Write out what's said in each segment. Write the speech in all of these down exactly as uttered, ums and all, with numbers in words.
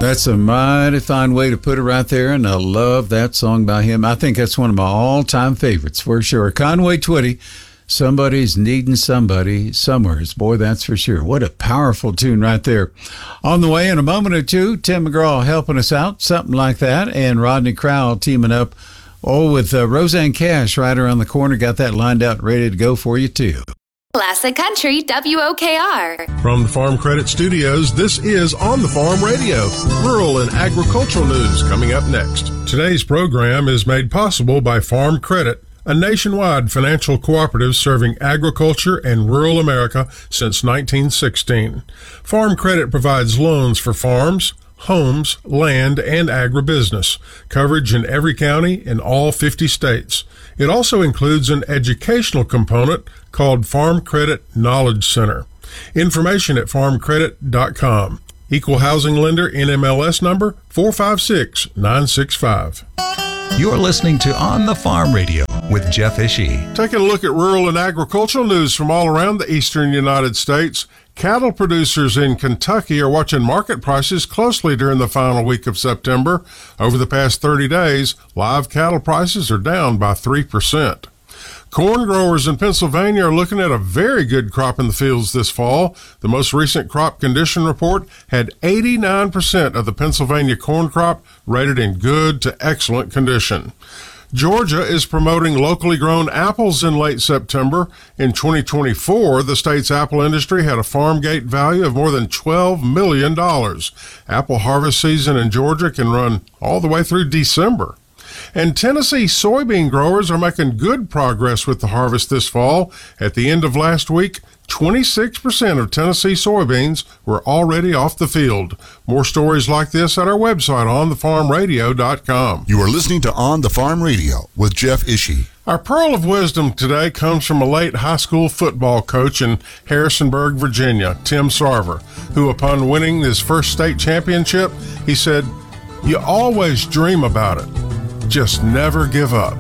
That's a mighty fine way to put it right there, and I love that song by him. I think that's one of my all-time favorites for sure. Conway Twitty, Somebody's Needing Somebody Somewheres. Boy, that's for sure. What a powerful tune right there. On the way in a moment or two, Tim McGraw helping us out, something like that, and Rodney Crowell teaming up, oh, with uh, Roseanne Cash right around the corner. Got that lined out and ready to go for you, too. Classic Country W O K R. From the Farm Credit Studios, this is On the Farm Radio, rural and agricultural news coming up next. Today's program is made possible by Farm Credit, a nationwide financial cooperative serving agriculture and rural America since nineteen sixteen. Farm Credit provides loans for farms, homes, land, and agribusiness, coverage in every county in all fifty states. It also includes an educational component called Farm Credit Knowledge Center. Information at farm credit dot com. Equal housing lender, N M L S number four five six nine six five. You're listening to On the Farm Radio with Jeff Ishii. Taking a look at rural and agricultural news from all around the eastern United States. Cattle producers in Kentucky are watching market prices closely during the final week of September. Over the past thirty days, live cattle prices are down by three percent. Corn growers in Pennsylvania are looking at a very good crop in the fields this fall. The most recent crop condition report had eighty-nine percent of the Pennsylvania corn crop rated in good to excellent condition. Georgia is promoting locally grown apples in late September. In twenty twenty-four, the state's apple industry had a farm gate value of more than twelve million dollars. Apple harvest season in Georgia can run all the way through December. And Tennessee soybean growers are making good progress with the harvest this fall. At the end of last week, twenty-six percent of Tennessee soybeans were already off the field. More stories like this at our website, on the farm radio dot com. You are listening to On the Farm Radio with Jeff Ishii. Our pearl of wisdom today comes from a late high school football coach in Harrisonburg, Virginia, Tim Sarver, who upon winning his first state championship, he said, "You always dream about it. Just never give up."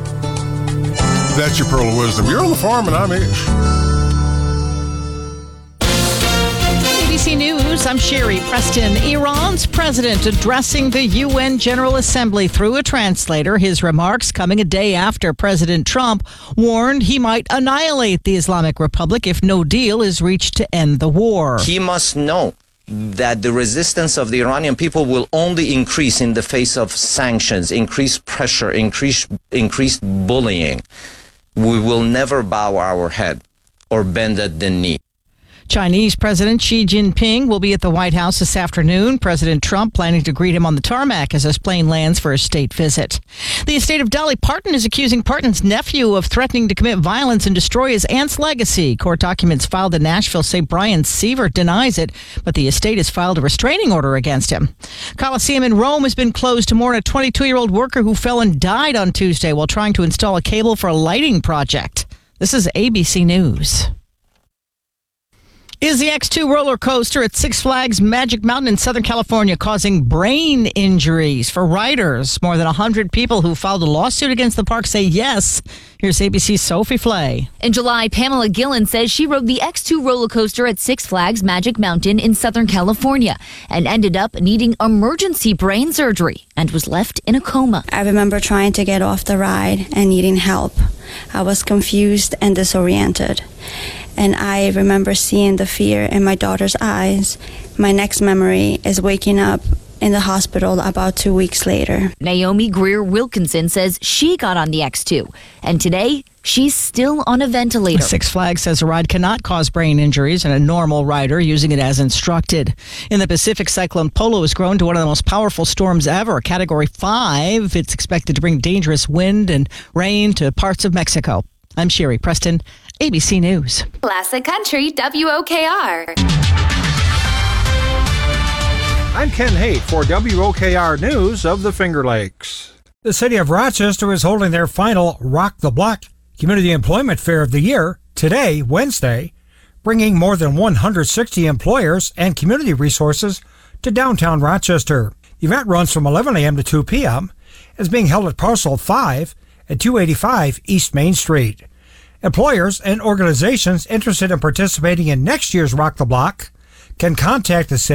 That's your pearl of wisdom. You're on the farm, and I'm Ish. A B C News, I'm Sherry Preston. Iran's president addressing the U N General Assembly through a translator. His remarks coming a day after President Trump warned he might annihilate the Islamic Republic if no deal is reached to end the war. He must know that the resistance of the Iranian people will only increase in the face of sanctions, increased pressure, increased, increased bullying. We will never bow our head or bend at the knee. Chinese President Xi Jinping will be at the White House this afternoon. President Trump planning to greet him on the tarmac as his plane lands for a state visit. The estate of Dolly Parton is accusing Parton's nephew of threatening to commit violence and destroy his aunt's legacy. Court documents filed in Nashville say Brian Sievert denies it, but the estate has filed a restraining order against him. Coliseum in Rome has been closed to mourn a twenty-two-year-old worker who fell and died on Tuesday while trying to install a cable for a lighting project. This is A B C News. Is the X two roller coaster at Six Flags Magic Mountain in Southern California causing brain injuries for riders? More than one hundred people who filed a lawsuit against the park say yes. Here's A B C's Sophie Flay. In July, Pamela Gillen says she rode the X two roller coaster at Six Flags Magic Mountain in Southern California and ended up needing emergency brain surgery and was left in a coma. I remember trying to get off the ride and needing help. I was confused and disoriented. And I remember seeing the fear in my daughter's eyes. My next memory is waking up in the hospital about two weeks later. Naomi Greer Wilkinson says she got on the X two, and today she's still on a ventilator. Six Flags says a ride cannot cause brain injuries and a normal rider using it as instructed. In the Pacific, Cyclone Polo has grown to one of the most powerful storms ever, Category five. It's expected to bring dangerous wind and rain to parts of Mexico. I'm Sherry Preston, A B C News. Classic Country W O K R. I'm Ken Haight for W O K R News of the Finger Lakes. The city of Rochester is holding their final Rock the Block Community Employment Fair of the year today, Wednesday, bringing more than one hundred sixty employers and community resources to downtown Rochester. The event runs from eleven a.m. to two p.m. and is being held at Parcel five at two eighty-five East Main Street. Employers and organizations interested in participating in next year's Rock the Block can contact the city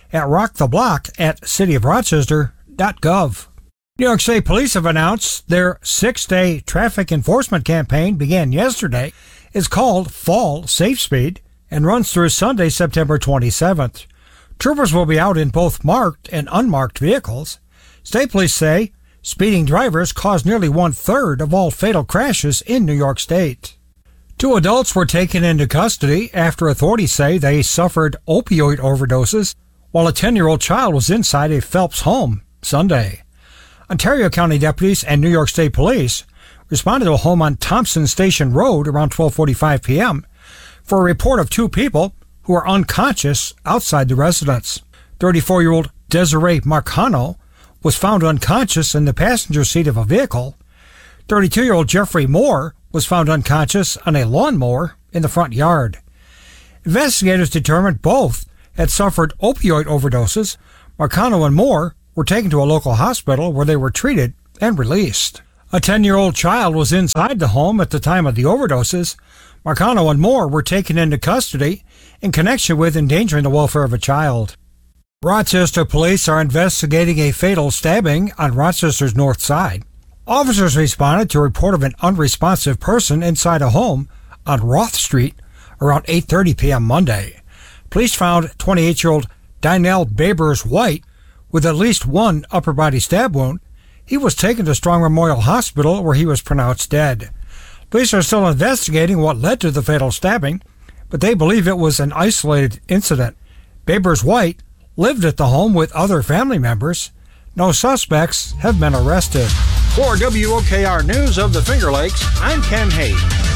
at rock the block at city of rochester dot gov. New York State Police have announced their six-day traffic enforcement campaign began yesterday. It's called Fall Safe Speed and runs through Sunday, September twenty-seventh. Troopers will be out in both marked and unmarked vehicles. State police say speeding drivers cause nearly one-third of all fatal crashes in New York State. Two adults were taken into custody after authorities say they suffered opioid overdoses while a ten-year-old child was inside a Phelps home Sunday. Ontario County deputies and New York State Police responded to a home on Thompson Station Road around twelve forty-five p.m. for a report of two people who are unconscious outside the residence. thirty-four-year-old Desiree Marcano was found unconscious in the passenger seat of a vehicle. thirty-two-year-old Jeffrey Moore was found unconscious on a lawnmower in the front yard. Investigators determined both had suffered opioid overdoses. Marcano and Moore were taken to a local hospital where they were treated and released. A ten-year-old child was inside the home at the time of the overdoses. Marcano and Moore were taken into custody in connection with endangering the welfare of a child. Rochester police are investigating a fatal stabbing on Rochester's north side. Officers responded to a report of an unresponsive person inside a home on Roth Street around eight thirty p.m. Monday. Police found twenty-eight-year-old Dynell Babers-White with at least one upper body stab wound. He was taken to Strong Memorial Hospital where he was pronounced dead. Police are still investigating what led to the fatal stabbing, but they believe it was an isolated incident. Babers-White lived at the home with other family members. No suspects have been arrested. For W O K R News of the Finger Lakes, I'm Ken Hay.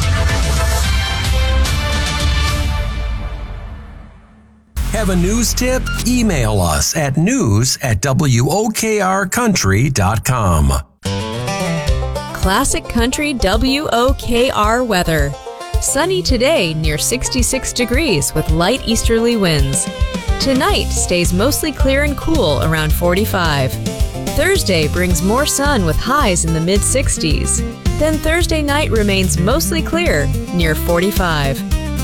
Have a news tip? Email us at news at W O K R country dot com. Classic Country W O K R weather. Sunny today near sixty-six degrees with light easterly winds. Tonight stays mostly clear and cool around forty-five. Thursday brings more sun with highs in the mid sixties. Then Thursday night remains mostly clear near forty-five.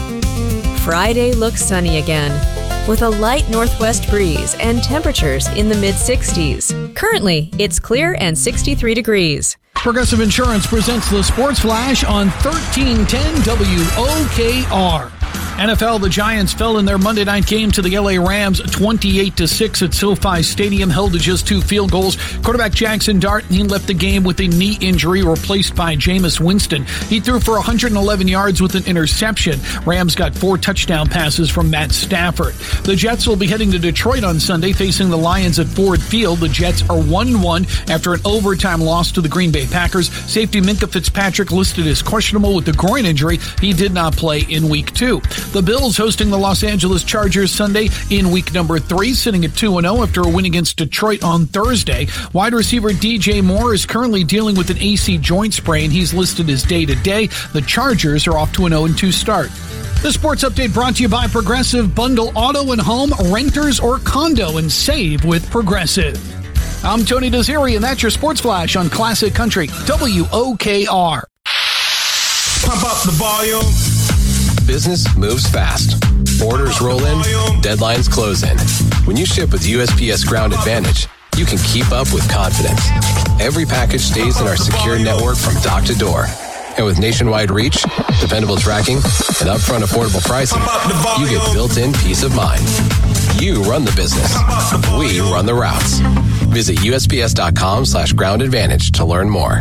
Friday looks sunny again with a light northwest breeze and temperatures in the mid sixties. Currently, it's clear and sixty-three degrees. Progressive Insurance presents the Sports Flash on thirteen ten W O K R. N F L, the Giants fell in their Monday night game to the L A Rams twenty-eight to six at SoFi Stadium, held to just two field goals. Quarterback Jackson Dart, he left the game with a knee injury, replaced by Jameis Winston. He threw for one hundred eleven yards with an interception. Rams got four touchdown passes from Matt Stafford. The Jets will be heading to Detroit on Sunday, facing the Lions at Ford Field. The Jets are one one after an overtime loss to the Green Bay Packers. Safety Minkah Fitzpatrick listed as questionable with the groin injury. He did not play in week two. The Bills hosting the Los Angeles Chargers Sunday in week number three, sitting at two and oh after a win against Detroit on Thursday. Wide receiver D J Moore is currently dealing with an A C joint sprain. He's listed as day-to-day. The Chargers are off to an oh and two start. The Sports Update brought to you by Progressive. Bundle auto and home, renters or condo, and save with Progressive. I'm Tony Desiri, and that's your Sports Flash on Classic Country W O K R. Pump up the volume. Business moves fast. Orders roll in, deadlines close in. When you ship with U S P S Ground Advantage, you can keep up with confidence. Every package stays in our secure network from dock to door. And with nationwide reach, dependable tracking, and upfront affordable pricing, you get built-in peace of mind. You run the business. We run the routes. Visit U S P S dot com slash ground advantage to learn more.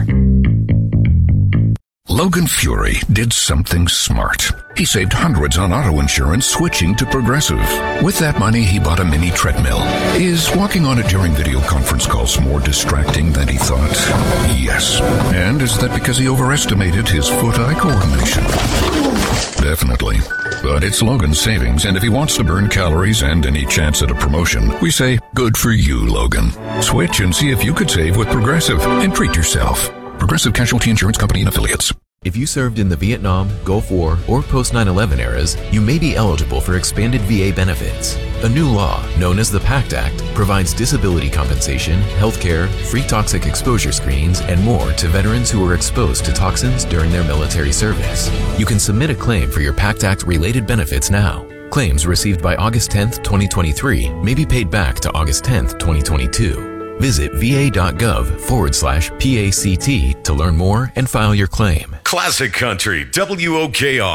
Logan Fury did something smart. He saved hundreds on auto insurance switching to Progressive. With that money, he bought a mini treadmill. Is walking on it during video conference calls more distracting than he thought? Yes. And is that because he overestimated his foot-eye coordination? Definitely. But it's Logan's savings, and if he wants to burn calories and any chance at a promotion, we say, good for you, Logan. Switch and see if you could save with Progressive and treat yourself. Progressive Casualty Insurance Company and Affiliates. If you served in the Vietnam, Gulf War, or post nine eleven eras, you may be eligible for expanded V A benefits. A new law, known as the PACT Act, provides disability compensation, health care, free toxic exposure screenings, and more to veterans who were exposed to toxins during their military service. You can submit a claim for your PACT Act-related benefits now. Claims received by August tenth, twenty twenty-three may be paid back to August tenth, twenty twenty-two. Visit va.gov forward slash PACT to learn more and file your claim. Classic Country, W O K R.